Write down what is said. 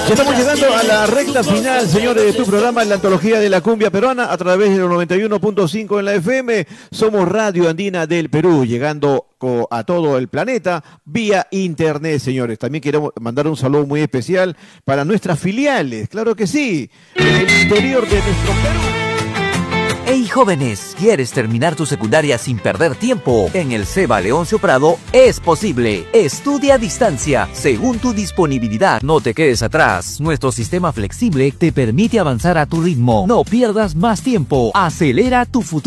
Estamos llegando a la recta final, señores, de tu programa, la antología de la cumbia peruana, a través de los 91.5 en la FM. Somos Radio Andina del Perú, llegando a todo el planeta vía internet, señores. También queremos mandar un saludo muy especial para nuestras filiales, claro que sí, en el interior de nuestro Perú. Hey jóvenes, ¿quieres terminar tu secundaria sin perder tiempo? En el CEBA Leoncio Prado es posible. Estudia a distancia, según tu disponibilidad. No te quedes atrás. Nuestro sistema flexible te permite avanzar a tu ritmo. No pierdas más tiempo. Acelera tu futuro.